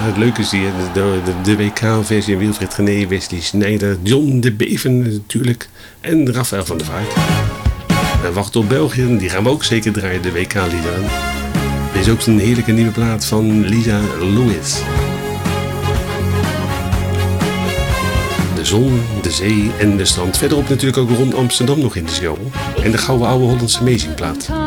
het leuke is hier, de WK-versie en Wilfried Genee, Wesley Sneijder, John de Beven natuurlijk en Rafael van der Vaart. En wacht op België, die gaan we ook zeker draaien, de WK-liederen. Er is ook een heerlijke nieuwe plaat van Lisa Lewis. De zon, de zee en de strand. Verderop natuurlijk ook rond Amsterdam nog in de show. En de gouden oude Hollandse Amazing plaat.